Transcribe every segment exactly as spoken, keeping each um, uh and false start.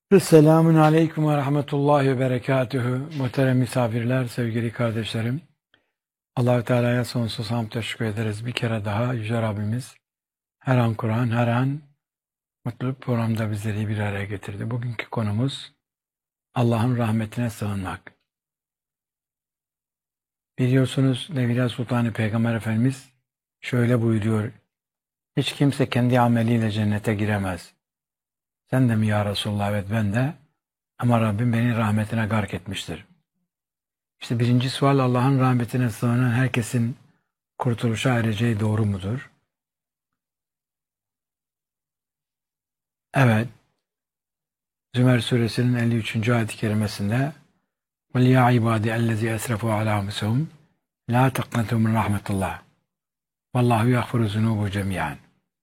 Selamun Aleyküm ve Rahmetullahi ve Berekatühü. Muhterem misafirler, sevgili kardeşlerim. Allah-u Teala'ya sonsuz hamd teşekkür ederiz. Bir kere daha Yüce Rabbimiz her an Kur'an, her an mutlu programda bizleri bir araya getirdi. Bugünkü konumuz Allah'ın rahmetine sığınmak. Biliyorsunuz Nevile Sultanı Peygamber Efendimiz şöyle buyuruyor. Hiç kimse kendi ameliyle cennete giremez. Sen de mi ya Resulullah? Evet, ben de. Ama Rabbim beni rahmetine gark etmiştir. İşte birinci sual, Allah'ın rahmetine sığınan herkesin kurtuluşa ereceği doğru mudur? Evet. Zümer suresinin elli üçüncü ayet-i kerimesinde وَلْيَا عِبَادِ اَلَّذِي اَسْرَفُوا عَلَى أَنفُسِهِمْ لَا تَقْنَطُوا مِنْ رَحْمَةِ اللّٰهِ وَاللّٰهُ يَغْفِرُ الذُّنُوبَ جَمِيعًا.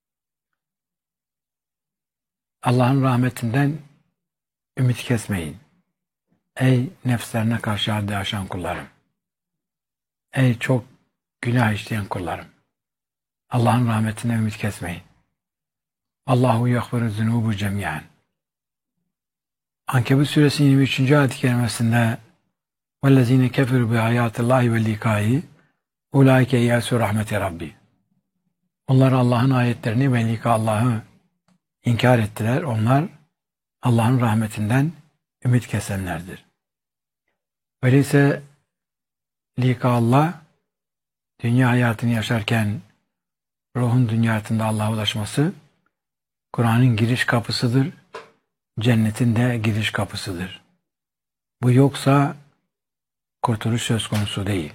Allah'ın rahmetinden ümit kesmeyin. Ey nefslerine karşı haddi aşan kullarım. Ey çok günah işleyen kullarım. Allah'ın rahmetinden ümit kesmeyin. Allahu yagfiru zunubu cemiyan. Ankebut suresinin yirmi üçüncü ayet-i kerimesinde وَالَّذ۪ينَ كَفِرُوا بِآيَاتِ اللّٰهِ وَالْلِقَائِ اُولَٰئِكَ اِيَاسُ رَحْمَةِ رَبِّ. Onlar Allah'ın ayetlerini ve lika Allah'ı inkar ettiler. Onlar Allah'ın rahmetinden ümit kesenlerdir. Öyleyse lika Allah, dünya hayatını yaşarken ruhun dünya hayatında Allah'a ulaşması Kur'an'ın giriş kapısıdır. Cennetin de giriş kapısıdır. Bu yoksa kurtuluş söz konusu değil.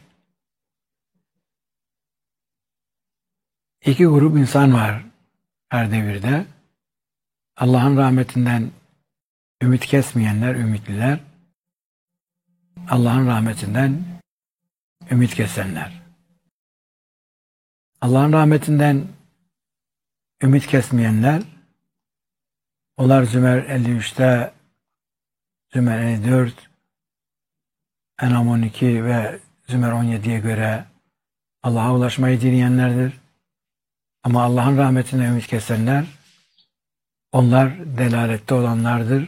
İki grup insan var her devirde. Allah'ın rahmetinden ümit kesmeyenler, ümitliler. Allah'ın rahmetinden ümit kesenler. Allah'ın rahmetinden ümit kesmeyenler, onlar Zümer elli üçte, Zümer elli dört, En'am on iki ve Zümer on yediye göre Allah'a ulaşmayı dileyenlerdir. Ama Allah'ın rahmetinden ümit kesenler, onlar delalette olanlardır.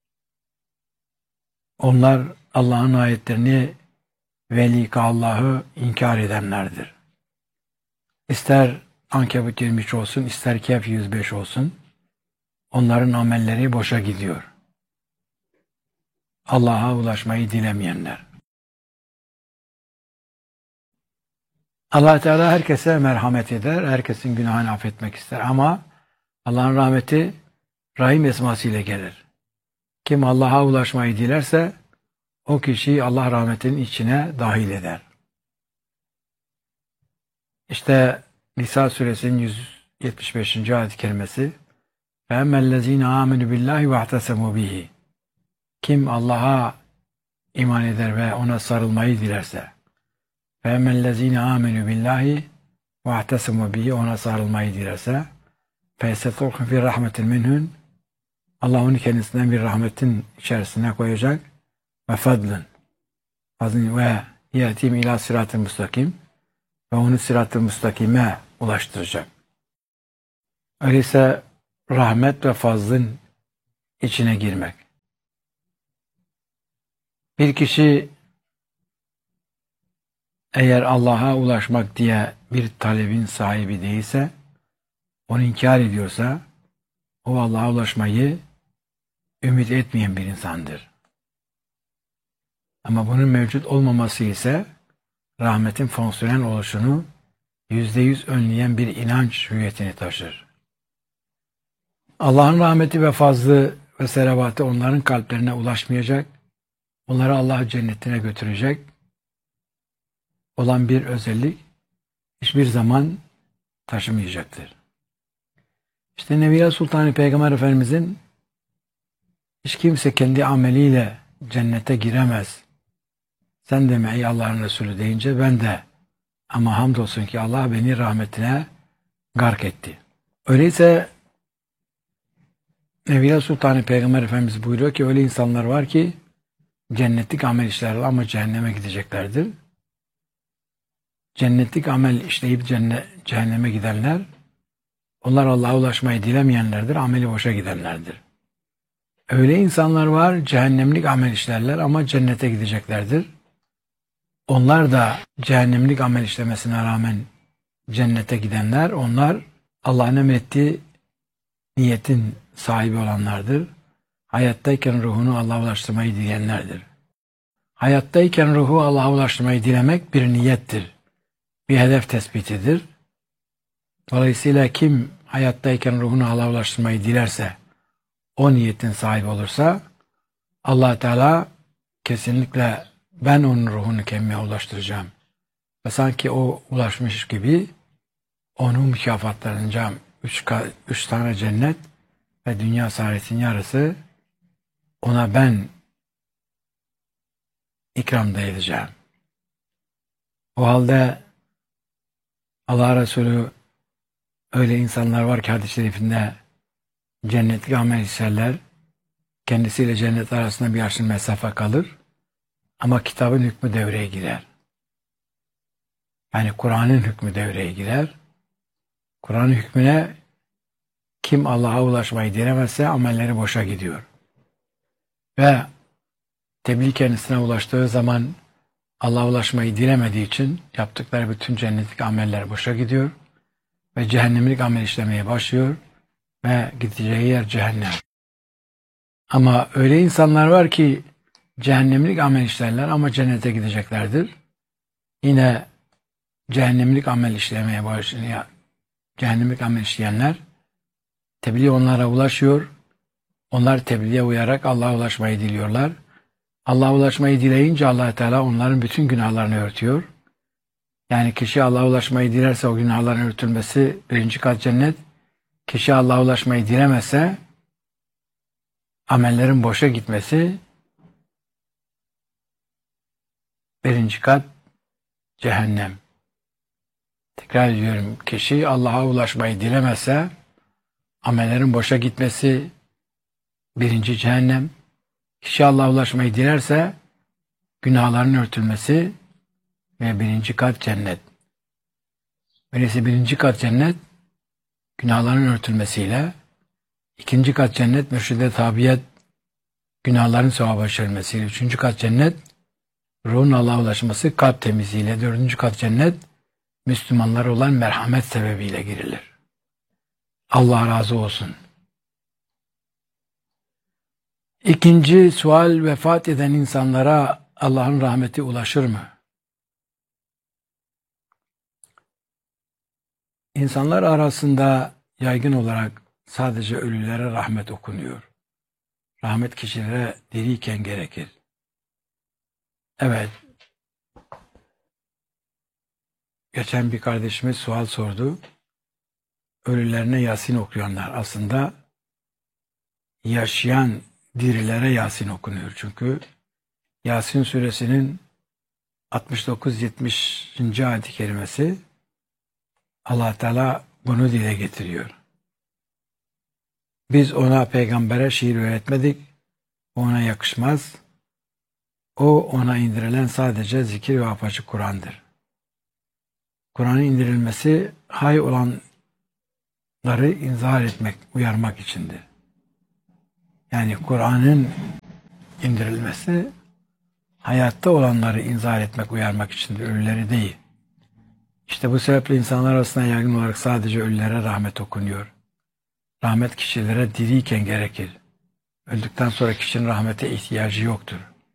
Onlar Allah'ın ayetlerini ve lika Allah'ı inkar edenlerdir. İster Ankebut yirmi üç olsun, ister Kehf yüz beş olsun, onların amelleri boşa gidiyor. Allah'a ulaşmayı dilemeyenler. Allah Teala herkese merhamet eder, herkesin günahını affetmek ister ama Allah'ın rahmeti Rahim esmasıyla gelir. Kim Allah'a ulaşmayı dilerse o kişiyi Allah rahmetinin içine dahil eder. İşte Nisa suresinin yüz yetmiş beşinci ayet-i kerimesi فَاَمَّا الَّذ۪ينَ آمَنُوا بِاللّٰهِ وَاَعْتَسَمُوا بِهِ. Kim Allah'a iman eder ve ona sarılmayı dilerse فَاَمَّا الَّذ۪ينَ آمَنُوا بِاللّٰهِ وَاعْتَسَمُوا بِهِ, ona sarılmayı dilerse فَيَسَتُرْخُ فِي رَحْمَةٍ مِنْهُنْ, Allah onu kendisinden bir rahmetin içerisine koyacak ve fadlın ve yetim ila sırat-ı müstakim ve onu sırat-ı müstakime ulaştıracak. Öyleyse rahmet ve fazlın içine girmek. Bir kişi eğer Allah'a ulaşmak diye bir talebin sahibi değilse, onu inkar ediyorsa, o Allah'a ulaşmayı ümit etmeyen bir insandır. Ama bunun mevcut olmaması ise rahmetin fonksiyonel oluşunu yüzde yüz önleyen bir inanç hüviyetini taşır. Allah'ın rahmeti ve fazlı ve selavatı onların kalplerine ulaşmayacak, onları Allah cennetine götürecek olan bir özellik hiçbir zaman taşımayacaktır. İşte Nevile Sultanı Peygamber Efendimizin hiç kimse kendi ameliyle cennete giremez. Sen de mi ey Allah'ın Resulü deyince ben de, ama hamdolsun ki Allah beni rahmetine gark etti. Öyleyse Nevile Sultanı Peygamber Efendimiz buyuruyor ki öyle insanlar var ki cennetlik amel işlerler ama cehenneme gideceklerdir. Cennetlik amel işleyip cennet, cehenneme gidenler, onlar Allah'a ulaşmayı dilemeyenlerdir, ameli boşa gidenlerdir. Öyle insanlar var, cehennemlik amel işlerler ama cennete gideceklerdir. Onlar da cehennemlik amel işlemesine rağmen cennete gidenler, onlar Allah'ın emrettiği niyetin sahibi olanlardır. Hayattayken ruhunu Allah'a ulaştırmayı dileyenlerdir. Hayattayken ruhu Allah'a ulaştırmayı dilemek bir niyettir. Bir hedef tespitidir. Dolayısıyla kim hayattayken ruhunu Allah'a ulaştırmayı dilerse, o niyetin sahibi olursa, Allah Teala kesinlikle ben onun ruhunu kendime ulaştıracağım. Ve sanki o ulaşmış gibi onu mükafatlanacağım. Üç, üç tane cennet ve dünya saadetinin yarısı ona ben ikramda edeceğim. O halde Allah Resulü öyle insanlar var ki hadis-i şerifinde cennetlik amel işlerler, kendisiyle cennet arasında bir arşın mesafe kalır ama kitabın hükmü devreye girer. Yani Kur'an'ın hükmü devreye girer. Kur'an'ın hükmüne kim Allah'a ulaşmayı dilemezse amelleri boşa gidiyor. Ve tebliğ kendisine ulaştığı zaman Allah'a ulaşmayı dilemediği için yaptıkları bütün cennetlik ameller boşa gidiyor ve cehennemlik amel işlemeye başlıyor ve gideceği yer cehennem. Ama öyle insanlar var ki cehennemlik amel işlerler ama cennete gideceklerdir. Yine cehennemlik amel işlemeye başlıyor. Cehennemlik amel işleyenler tebliğ onlara ulaşıyor. Onlar tebliğe uyarak Allah'a ulaşmayı diliyorlar. Allah'a ulaşmayı dileyince Allah Teala onların bütün günahlarını örtüyor. Yani kişi Allah'a ulaşmayı dilerse o günahların örtülmesi birinci kat cennet. Kişi Allah'a ulaşmayı dilemezse amellerin boşa gitmesi birinci kat cehennem. Tekrar ediyorum, kişi Allah'a ulaşmayı dilemezse amellerin boşa gitmesi birinci cehennem. Kişi Allah'a ulaşmayı dilerse günahların örtülmesi ve birinci kat cennet. Öyleyse birinci kat cennet günahların örtülmesiyle, ikinci kat cennet mürşide tabiyet günahların sevaba çevrilmesiyle, üçüncü kat cennet ruhun Allah'a ulaşması kalp temizliğiyle, dördüncü kat cennet Müslümanlara olan merhamet sebebiyle girilir. Allah razı olsun. İkinci sual, vefat eden insanlara Allah'ın rahmeti ulaşır mı? İnsanlar arasında yaygın olarak sadece ölülere rahmet okunuyor. Rahmet kişilere diriyken gerekir. Evet. Geçen bir kardeşimiz sual sordu. Ölülerine Yasin okuyanlar aslında yaşayan dirilere Yasin okunuyor. Çünkü Yasin suresinin altmış dokuz yetmişinci ayet-i kerimesi Allah Teala bunu dile getiriyor. Biz ona peygambere şiir öğretmedik. Ona yakışmaz. O ona indirilen sadece zikir ve apaçık Kur'an'dır. Kur'an'ın indirilmesi hay olanları inzar etmek, uyarmak içindir. Yani Kur'an'ın indirilmesi hayatta olanları inzar etmek, uyarmak içindir, ölüleri değil. İşte bu sebeple insanlar arasında yaygın olarak sadece ölülere rahmet okunuyor. Rahmet kişilere diriyken gerekir. Öldükten sonra kişinin rahmete ihtiyacı yoktur.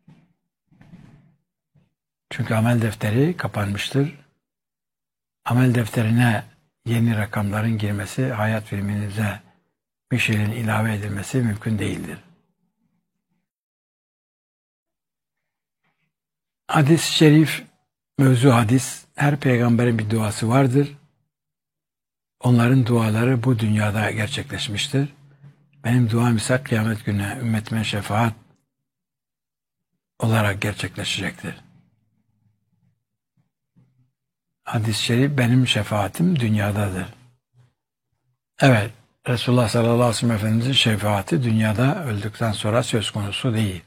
Çünkü amel defteri kapanmıştır. Amel defterine yeni rakamların girmesi, hayat filminize bir şeyin ilave edilmesi mümkün değildir. Hadis-i şerif, mevzu hadis, her peygamberin bir duası vardır. Onların duaları bu dünyada gerçekleşmiştir. Benim duam ise kıyamet günü ümmetime şefaat olarak gerçekleşecektir. Hadis-i şerif, benim şefaatim dünyadadır. Evet, Resulullah sallallahu aleyhi ve sellem Efendimizin şefaati dünyada öldükten sonra söz konusu değil.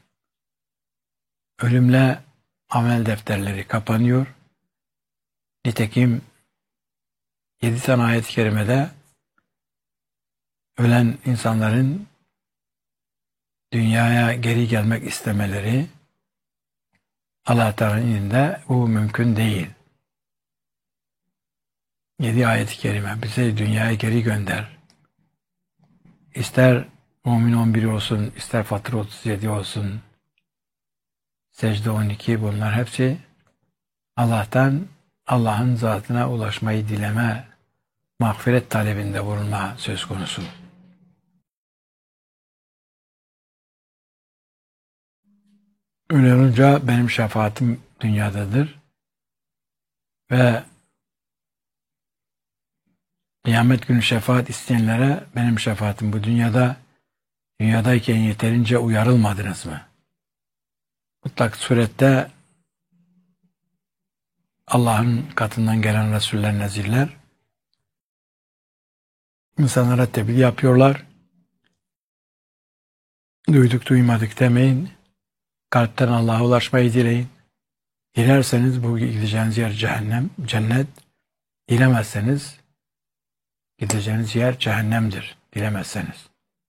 Ölümle amel defterleri kapanıyor. Nitekim yedi tane ayet-i kerimede ölen insanların dünyaya geri gelmek istemeleri Allah Teala'nın indinde bu mümkün değil. Yedi ayet-i kerime bize dünyaya geri gönder. İster Mümin on bir olsun, ister Fatır otuz yedi olsun, Secde on iki, bunlar hepsi Allah'tan, Allah'ın zatına ulaşmayı dileme, mağfiret talebinde bulunma söz konusu. Öyle olunca benim şefaatim dünyadadır ve kıyamet günü şefaat isteyenlere benim şefaatim bu dünyada, dünyadayken yeterince uyarılmadınız mı? Mutlak surette Allah'ın katından gelen Resuller, nezirler insanlara tebliğ yapıyorlar. Duyduk duymadık demeyin. Kalpten Allah'a ulaşmayı dileyin. Dilerseniz bu gideceğiniz yer cehennem, cennet. Dilemezseniz gideceğiniz yer cehennemdir. Dilemezseniz.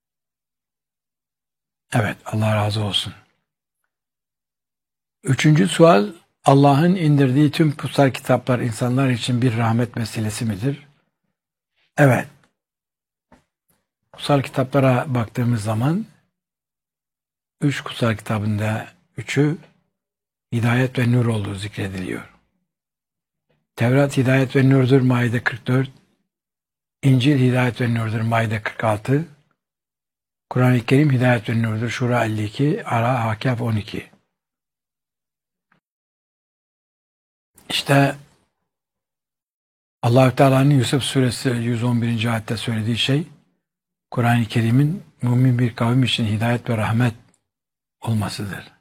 Evet, Allah razı olsun. Üçüncü sual, Allah'ın indirdiği tüm kutsal kitaplar insanlar için bir rahmet vesilesi midir? Evet. Kutsal kitaplara baktığımız zaman üç kutsal kitabında üçü hidayet ve nur olduğu zikrediliyor. Tevrat hidayet ve nurdur, Maide kırk dört. İncil hidayet ve nurdur, Maide kırk altı. Kur'an-ı Kerim hidayet ve nurdur, Şura elli iki, Ara Hakaf on iki. İşte Allah-u Teala'nın Yusuf suresi yüz on birinci ayette söylediği şey, Kur'an-ı Kerim'in mümin bir kavim için hidayet ve rahmet olmasıdır.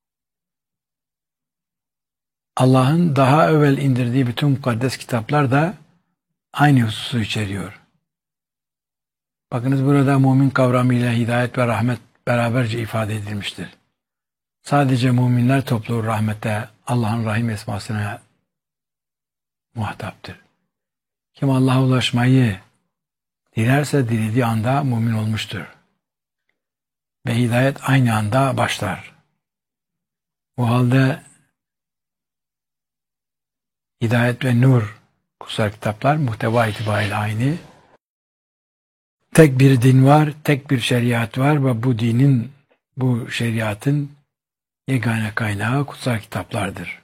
Allah'ın daha evvel indirdiği bütün mukaddes kitaplar da aynı hususu içeriyor. Bakınız, burada mümin kavramıyla hidayet ve rahmet beraberce ifade edilmiştir. Sadece müminler toplu rahmete, Allah'ın rahim esmasına muhataptır. Kim Allah'a ulaşmayı dilerse dilediği anda mümin olmuştur. Ve hidayet aynı anda başlar. Bu halde hidayet ve nur kutsal kitaplar muhteva itibariyle aynı. Tek bir din var, tek bir şeriat var ve bu dinin, bu şeriatın yegane kaynağı kutsal kitaplardır.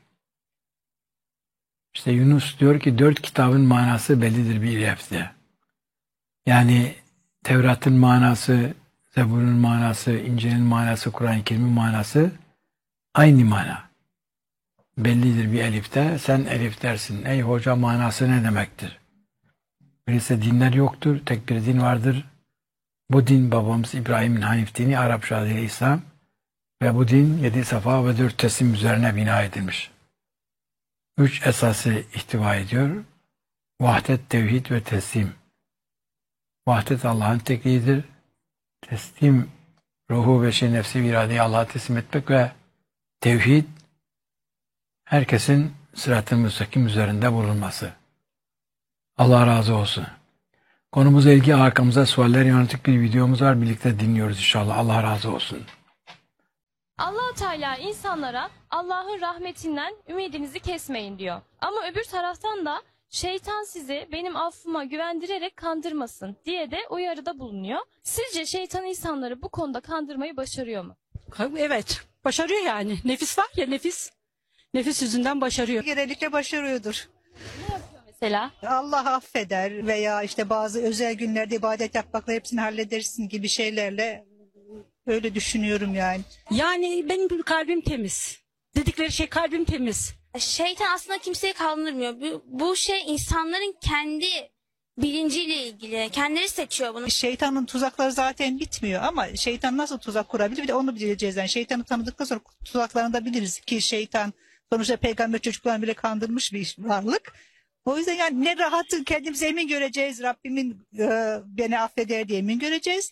İşte Yunus diyor ki dört kitabın manası bellidir bir lafzde. Yani Tevrat'ın manası, Zebur'un manası, İncil'in manası, Kur'an-ı Kerim'in manası aynı mana. Bellidir bir elifte. Sen elif dersin. Ey hoca, manası ne demektir? Öyleyse dinler yoktur. Tek bir din vardır. Bu din babamız İbrahim'in Hanif dini, Arapça adıyla İslam. Ve bu din yedi safa ve dört teslim üzerine bina edilmiş. Üç esası ihtiva ediyor. Vahdet, tevhid ve teslim. Vahdet Allah'ın tekliğidir. Teslim, ruhu ve şey, nefsi ve iradeyi Allah'a teslim etmek ve tevhid, herkesin sırat-ı müstakim üzerinde bulunması. Allah razı olsun. Konumuzla ilgili arkamıza sualler yönelik bir videomuz var. Birlikte dinliyoruz inşallah. Allah razı olsun. Allah-u Teala insanlara Allah'ın rahmetinden ümidinizi kesmeyin diyor. Ama öbür taraftan da şeytan sizi benim affıma güvendirerek kandırmasın diye de uyarıda bulunuyor. Sizce şeytan insanları bu konuda kandırmayı başarıyor mu? Evet, başarıyor yani. Nefis var ya, nefis. Nefis yüzünden başarıyor. Genellikle başarıyordur. Mesela Allah affeder veya işte bazı özel günlerde ibadet yapmakla hepsini halledersin gibi şeylerle, öyle düşünüyorum yani. Yani benim kalbim temiz. Dedikleri şey kalbim temiz. Şeytan aslında kimseyi kandırmıyor. Bu, bu şey insanların kendi bilinciyle ilgili. Kendileri seçiyor bunu. Şeytanın tuzakları zaten bitmiyor ama şeytan nasıl tuzak kurabilir, bir de onu bileceğiz. Yani şeytanı tanıdıktan sonra tuzaklarını da biliriz ki şeytan sonuçta peygamber çocuklarını bile kandırmış bir varlık. O yüzden yani ne rahatı kendimize emin göreceğiz, Rabbimin e, beni affeder diye emin göreceğiz.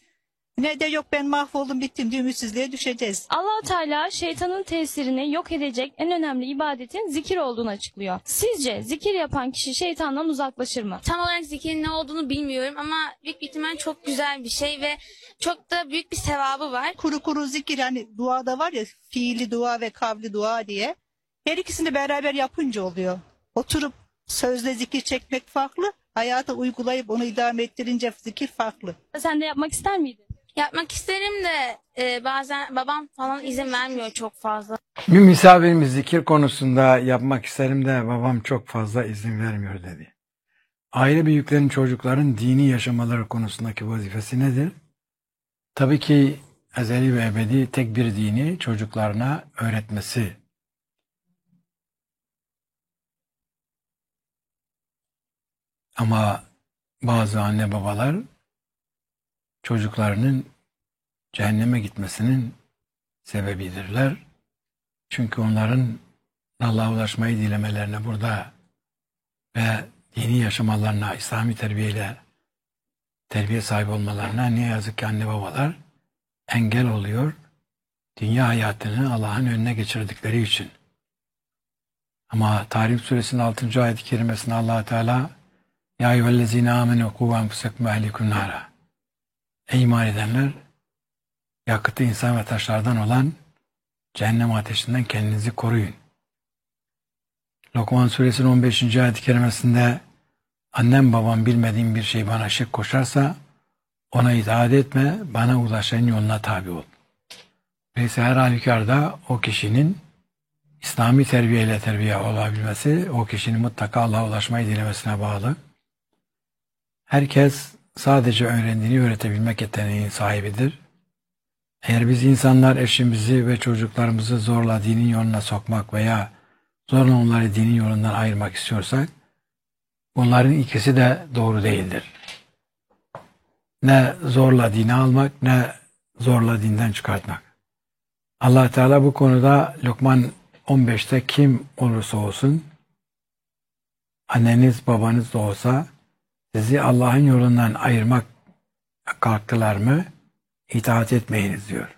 Ne de yok ben mahvoldum bittim diye ümitsizliğe düşeceğiz. Allah-u Teala şeytanın tesirini yok edecek en önemli ibadetin zikir olduğunu açıklıyor. Sizce zikir yapan kişi şeytandan uzaklaşır mı? Tam olarak zikirin ne olduğunu bilmiyorum ama büyük bir ihtimal çok güzel bir şey ve çok da büyük bir sevabı var. Kuru kuru zikir, hani duada var ya, fiili dua ve kavli dua diye. Her ikisini beraber yapınca oluyor. Oturup sözle zikir çekmek farklı. Hayata uygulayıp onu idame ettirince zikir farklı. Sen de yapmak ister miydin? Yapmak isterim de e, bazen babam falan izin vermiyor çok fazla. Bir misafirimiz zikir konusunda yapmak isterim de babam çok fazla izin vermiyor dedi. Aile büyüklerin çocukların dini yaşamaları konusundaki vazifesi nedir? Tabii ki ezeli ve ebedi tek bir dini çocuklarına öğretmesi. Ama bazı anne babalar çocuklarının cehenneme gitmesinin sebebidirler. Çünkü onların Allah'a ulaşmayı dilemelerine burada ve dini yaşamalarına, İslami terbiyeyle terbiye sahibi olmalarına ne yazık ki anne babalar engel oluyor. Dünya hayatını Allah'ın önüne geçirdikleri için. Ama Tahrim suresinin altıncı ayet-i kerimesinde Allah Teala Ya eyyühellezine amenu ku enfusekum ve ehlikum nara. Ey iman edenler, yakıtı insan ve taşlardan olan cehennem ateşinden kendinizi koruyun. Lokman suresinin on beşinci ayet-i kerimesinde annem babam bilmediğim bir şey bana şirk koşarsa ona itaat etme, bana ulaşan yoluna tabi ol. Öyleyse her halükarda o kişinin İslami terbiyeyle terbiye olabilmesi, o kişinin mutlaka Allah'a ulaşmayı dilemesine bağlı. Herkes sadece öğrendiğini öğretebilmek yeteneğinin sahibidir. Eğer biz insanlar eşimizi ve çocuklarımızı zorla dinin yoluna sokmak veya zorla onları dinin yolundan ayırmak istiyorsak, bunların ikisi de doğru değildir. Ne zorla dini almak, ne zorla dinden çıkartmak. Allah Teala bu konuda Lokman on beşte kim olursa olsun, anneniz babanız da olsa, sizi Allah'ın yolundan ayırmak kalktılar mı, itaat etmeyiniz diyor.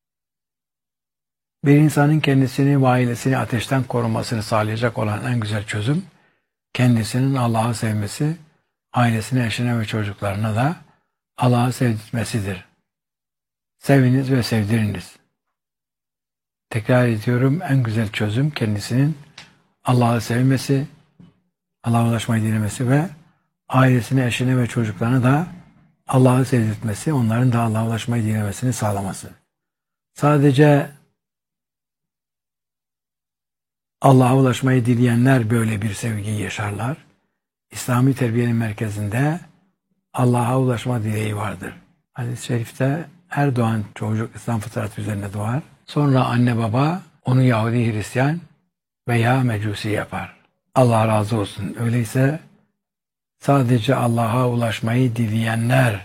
Bir insanın kendisini ve ailesini ateşten korunmasını sağlayacak olan en güzel çözüm, kendisinin Allah'ı sevmesi, ailesine, eşine ve çocuklarına da Allah'ı sevdirmesidir. Seviniz ve sevdiriniz. Tekrar ediyorum, en güzel çözüm kendisinin Allah'ı sevmesi, Allah'a ulaşmayı dilemesi ve ailesine, eşine ve çocuklarına da Allah'ı sevdirtmesi, onların da Allah'a ulaşmayı dilemesini sağlaması. Sadece Allah'a ulaşmayı dileyenler böyle bir sevgiyi yaşarlar. İslami terbiyenin merkezinde Allah'a ulaşma dileği vardır. Hadis-i şerifte her doğan çocuk İslam fıtratı üzerine doğar. Sonra anne baba onu Yahudi, Hristiyan veya Mecusi yapar. Allah razı olsun. Öyleyse sadece Allah'a ulaşmayı dileyenler,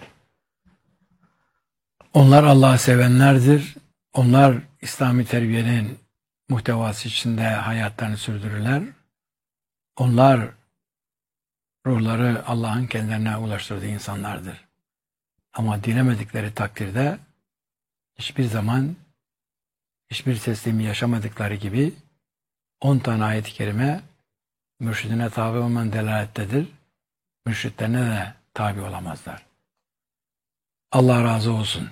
onlar Allah'ı sevenlerdir. Onlar İslami terbiyenin muhtevası içinde hayatlarını sürdürürler. Onlar ruhları Allah'ın kendilerine ulaştırdığı insanlardır. Ama dilemedikleri takdirde hiçbir zaman hiçbir teslimi yaşamadıkları gibi on tane ayet-i kerime mürşidine tabi olmanın delalettedir. Mürşitlerine de tabi olamazlar. Allah razı olsun.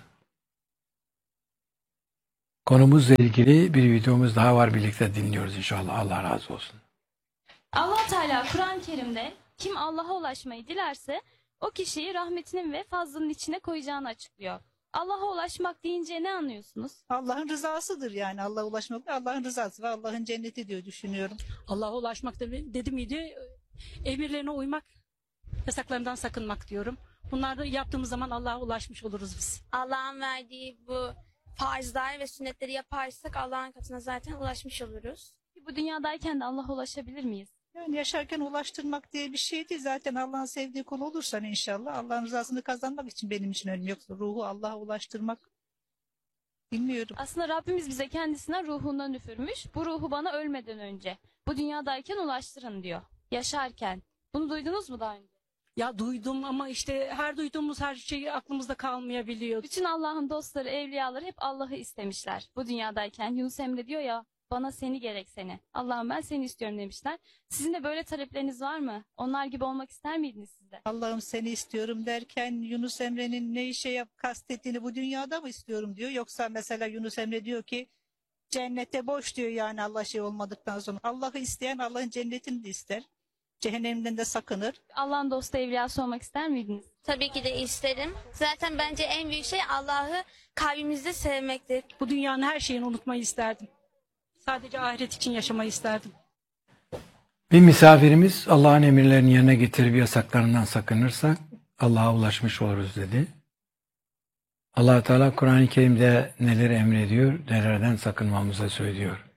Konumuzla ilgili bir videomuz daha var. Birlikte dinliyoruz inşallah. Allah razı olsun. Allah Teala Kur'an-ı Kerim'de kim Allah'a ulaşmayı dilerse o kişiyi rahmetinin ve fazlının içine koyacağını açıklıyor. Allah'a ulaşmak deyince ne anlıyorsunuz? Allah'ın rızasıdır yani. Allah'a ulaşmak Allah'ın rızası ve Allah'ın cenneti diyor düşünüyorum. Allah'a ulaşmak da dedi miydi? Emirlerine uymak, yasaklarından sakınmak diyorum. Bunları yaptığımız zaman Allah'a ulaşmış oluruz biz. Allah'ın verdiği bu farzlar ve sünnetleri yaparsak Allah'ın katına zaten ulaşmış oluruz. Bu dünyadayken de Allah'a ulaşabilir miyiz? Yani yaşarken ulaştırmak diye bir şey değil. Zaten Allah'ın sevdiği kul olursan inşallah Allah'ın rızasını kazanmak için benim için önemli. Yoksa ruhu Allah'a ulaştırmak bilmiyorum. Aslında Rabbimiz bize kendisinden ruhundan üfürmüş. Bu ruhu bana ölmeden önce, bu dünyadayken ulaştırın diyor. Yaşarken. Bunu duydunuz mu daha önce? Ya duydum ama işte her duyduğumuz her şey aklımızda kalmayabiliyor. Bütün Allah'ın dostları, evliyaları hep Allah'ı istemişler. Bu dünyadayken Yunus Emre diyor ya, bana seni gerek seni. Allah'ım ben seni istiyorum demişler. Sizin de böyle talepleriniz var mı? Onlar gibi olmak ister miydiniz siz de? Allah'ım seni istiyorum derken Yunus Emre'nin ne işe yap kastettiğini bu dünyada mı istiyorum diyor. Yoksa mesela Yunus Emre diyor ki cennette boş diyor, yani Allah şey olmadıktan sonra. Allah'ı isteyen Allah'ın cennetini de ister. Cehennemden de sakınır. Allah'ın dostu, evliyası olmak ister miydiniz? Tabii ki de isterim. Zaten bence en büyük şey Allah'ı kalbimizde sevmektir. Bu dünyanın her şeyini unutmayı isterdim. Sadece ahiret için yaşamayı isterdim. Bir misafirimiz Allah'ın emirlerini yerine getirip yasaklarından sakınırsak Allah'a ulaşmış oluruz dedi. Allah Teala Kur'an-ı Kerim'de neler emrediyor, nelerden sakınmamızı söylüyor.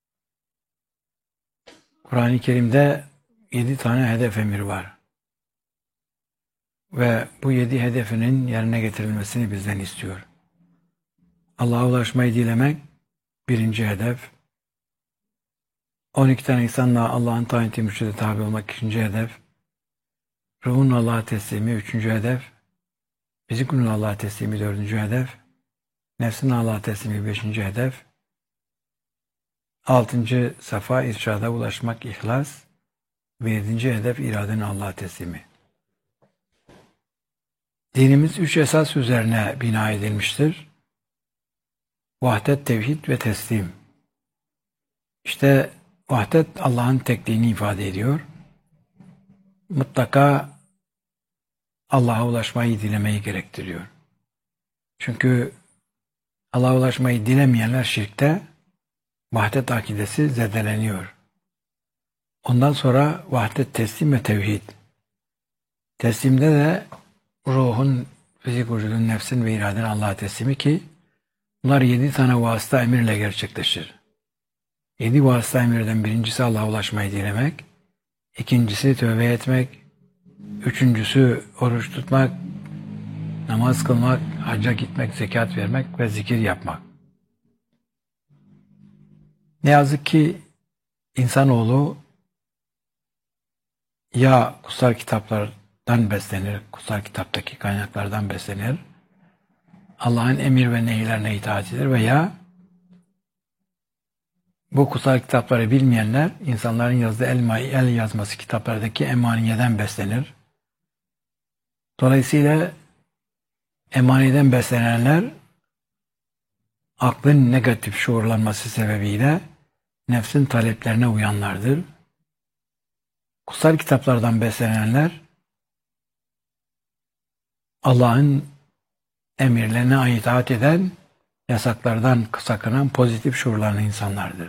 Kur'an-ı Kerim'de yedi tane hedef emir var. Ve bu yedi hedefinin yerine getirilmesini bizden istiyor. Allah'a ulaşmayı dilemek birinci hedef. on iki tane insanla Allah'ın tayin ettiği mürşide tabi olmak ikinci hedef. Ruhun Allah'a teslimi üçüncü hedef. Fizikun Allah'a teslimi dördüncü hedef. Nefsin Allah'a teslimi beşinci hedef. Altıncı safa irşada ulaşmak ihlas. Ve yedinci hedef iradenin Allah'a teslimi. Dinimiz üç esas üzerine bina edilmiştir. Vahdet, tevhid ve teslim. İşte vahdet Allah'ın tekliğini ifade ediyor. Mutlaka Allah'a ulaşmayı dilemeyi gerektiriyor. Çünkü Allah'a ulaşmayı dilemeyenler şirkte, vahdet akidesi zedeleniyor. Ondan sonra vahdet, teslim ve tevhid. Teslimde de ruhun, fizik vücudun, nefsin ve iradenin Allah'a teslimi ki bunlar yedi tane vasıta emirle gerçekleşir. Yedi vasıta emirden birincisi Allah'a ulaşmayı dilemek, ikincisi tövbe etmek, üçüncüsü oruç tutmak, namaz kılmak, hacca gitmek, zekat vermek ve zikir yapmak. Ne yazık ki insanoğlu ya kutsal kitaplardan beslenir, kutsal kitaptaki kaynaklardan beslenir, Allah'ın emir ve nehirlerine itaat eder veya bu kutsal kitapları bilmeyenler insanların yazdığı el, el yazması kitaplardaki emaniyeden beslenir. Dolayısıyla emaniden beslenenler aklın negatif şuurlanması sebebiyle nefsin taleplerine uyanlardır. Kutsal kitaplardan beslenenler Allah'ın emirlerine itaat eden, yasaklardan sakınan pozitif şuurlanan insanlardır.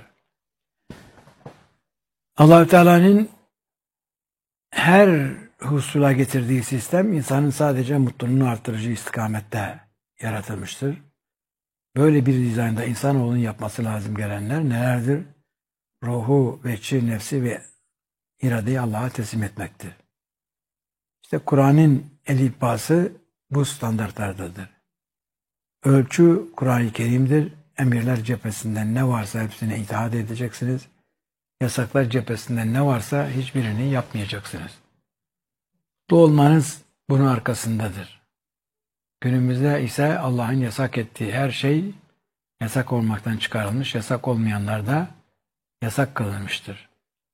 Allah-u Teala'nın her husula getirdiği sistem insanın sadece mutluluğunu artırıcı istikamette yaratılmıştır. Böyle bir dizaynda insanoğlunun yapması lazım gelenler nelerdir? Ruhu, veçi, nefsi ve iradeyi Allah'a teslim etmektir. İşte Kur'an'ın elifbası bu standartlardadır. Ölçü Kur'an-ı Kerim'dir. Emirler cephesinden ne varsa hepsine itaat edeceksiniz. Yasaklar cephesinden ne varsa hiçbirini yapmayacaksınız. Mutlu olmanız bunun arkasındadır. Günümüzde ise Allah'ın yasak ettiği her şey yasak olmaktan çıkarılmış, yasak olmayanlar da yasak kılınmıştır.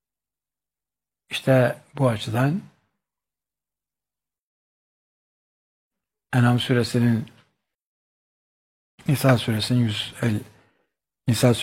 İşte bu açıdan En'am suresinin Nisa suresinin yüz elli Nisa